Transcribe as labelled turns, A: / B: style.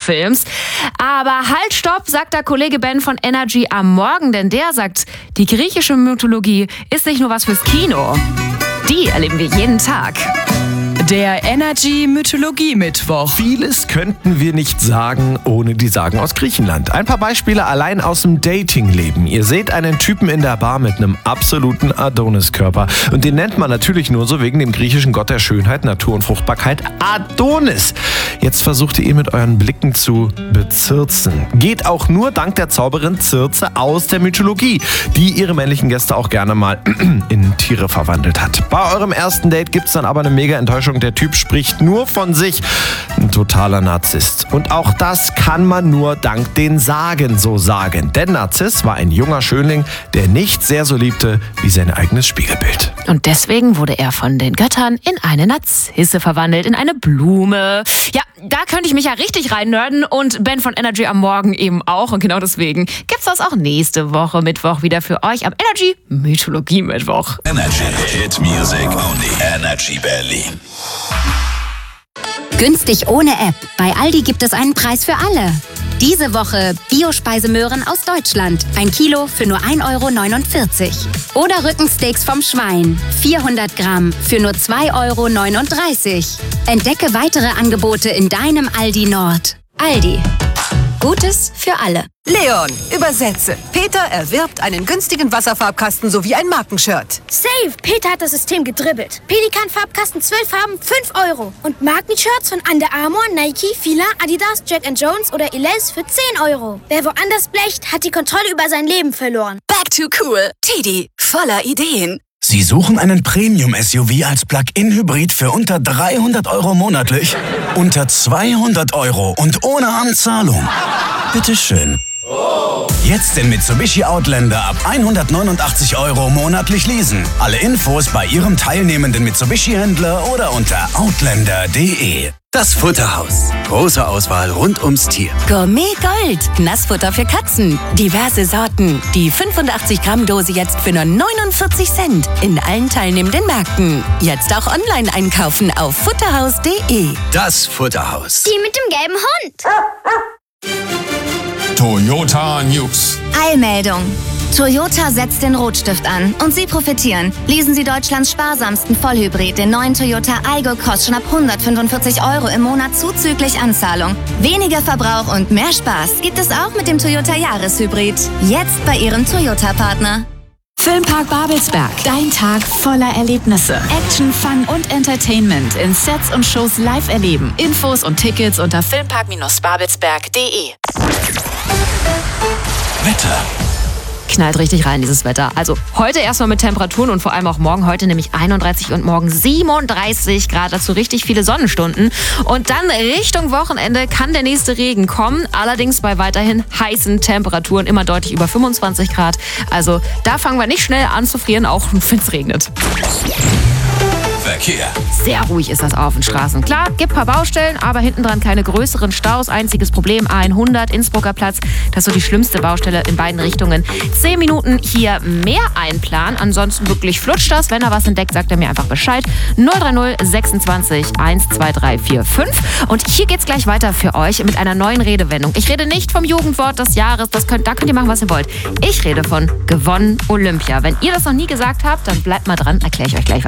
A: Films. Aber halt, stopp, sagt der Kollege Ben von Energy am Morgen, denn der sagt, die griechische Mythologie ist nicht nur was fürs Kino. Die erleben wir jeden Tag.
B: Der Energy Mythologie Mittwoch.
C: Vieles könnten wir nicht sagen, ohne die Sagen aus Griechenland. Ein paar Beispiele allein aus dem Datingleben. Ihr seht einen Typen in der Bar mit einem absoluten Adonis-Körper. Und den nennt man natürlich nur so wegen dem griechischen Gott der Schönheit, Natur und Fruchtbarkeit, Adonis. Jetzt versucht ihr ihn mit euren Blicken zu bezirzen. Geht auch nur dank der Zauberin Circe aus der Mythologie, die ihre männlichen Gäste auch gerne mal in Tiere verwandelt hat. Bei eurem ersten Date gibt's dann aber eine mega Enttäuschung. Der Typ spricht nur von sich. Ein totaler Narzisst. Und auch das kann man nur dank den Sagen so sagen. Denn Narziss war ein junger Schönling, der nichts sehr so liebte wie sein eigenes Spiegelbild.
A: Und deswegen wurde er von den Göttern in eine Narzisse verwandelt, in eine Blume. Ja, da könnte ich mich ja richtig reinnörden und Ben von Energy am Morgen eben auch. Und genau deswegen gibt's das auch nächste Woche Mittwoch wieder für euch am Energy Mythologie Mittwoch.
D: Energy Hit Music Only. Energy Berlin.
E: Günstig ohne App. Bei Aldi gibt es einen Preis für alle. Diese Woche Biospeisemöhren aus Deutschland. 1 Kilo für nur 1,49 €. Oder Rückensteaks vom Schwein. 400 Gramm für nur 2,39 €. Entdecke weitere Angebote in deinem Aldi Nord. Aldi. Gutes für alle.
F: Leon, übersetze. Peter erwirbt einen günstigen Wasserfarbkasten sowie ein Markenshirt.
G: Safe! Peter hat das System gedribbelt. Pelikan-Farbkasten 12 Farben, 5 €. Und Markenshirts von Under Armour, Nike, Fila, Adidas, Jack & Jones oder Elize für 10 €. Wer woanders blecht, hat die Kontrolle über sein Leben verloren.
F: Back to cool. Tidi, voller Ideen.
D: Sie suchen einen Premium-SUV als Plug-in-Hybrid für unter 300 € monatlich? Unter 200 € und ohne Anzahlung? Bitteschön. Jetzt den Mitsubishi Outlander ab 189 € monatlich leasen. Alle Infos bei Ihrem teilnehmenden Mitsubishi-Händler oder unter outlander.de. Das Futterhaus. Große Auswahl rund ums Tier.
E: Gourmet Gold. Nassfutter für Katzen. Diverse Sorten. Die 85-Gramm-Dose jetzt für nur 49 Cent. In allen teilnehmenden Märkten. Jetzt auch online einkaufen auf futterhaus.de.
D: Das Futterhaus.
G: Die mit dem gelben Hund.
H: Toyota News.
I: Eilmeldung. Toyota setzt den Rotstift an und Sie profitieren. Leasen Sie Deutschlands sparsamsten Vollhybrid, den neuen Toyota Aygo Cross schon ab 145 € im Monat zuzüglich Anzahlung. Weniger Verbrauch und mehr Spaß gibt es auch mit dem Toyota Jahreshybrid. Jetzt bei Ihrem Toyota-Partner.
J: Filmpark Babelsberg. Dein Tag voller Erlebnisse. Action, Fun und Entertainment in Sets und Shows live erleben. Infos und Tickets unter filmpark-babelsberg.de.
D: Wetter.
A: Knallt richtig rein, dieses Wetter. Also heute erstmal mit Temperaturen und vor allem auch morgen. Heute nämlich 31 und morgen 37 Grad. Dazu richtig viele Sonnenstunden. Und dann Richtung Wochenende kann der nächste Regen kommen. Allerdings bei weiterhin heißen Temperaturen immer deutlich über 25 Grad. Also da fangen wir nicht schnell an zu frieren, auch wenn es regnet.
D: Verkehr.
A: Sehr ruhig ist das auf den Straßen. Klar, gibt ein paar Baustellen, aber hinten dran keine größeren Staus. Einziges Problem, A100, Innsbrucker Platz. Das ist so die schlimmste Baustelle in beiden Richtungen. 10 Minuten hier mehr einplanen. Ansonsten wirklich flutscht das. Wenn er was entdeckt, sagt er mir einfach Bescheid. 030 26 12345. Und hier geht's gleich weiter für euch mit einer neuen Redewendung. Ich rede nicht vom Jugendwort des Jahres. Da könnt ihr machen, was ihr wollt. Ich rede von gewonnen Olympia. Wenn ihr das noch nie gesagt habt, dann bleibt mal dran. Erkläre ich euch gleich was.